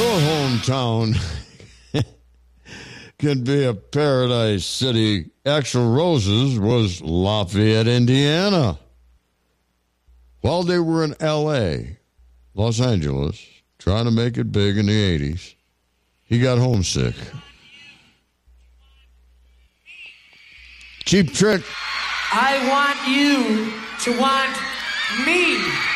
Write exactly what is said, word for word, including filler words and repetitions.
your hometown can be a paradise city. Axl Rose's was Lafayette, Indiana. While they were in L A, Los Angeles, trying to make it big in the eighties, he got homesick. Cheap Trick. I want you to want me.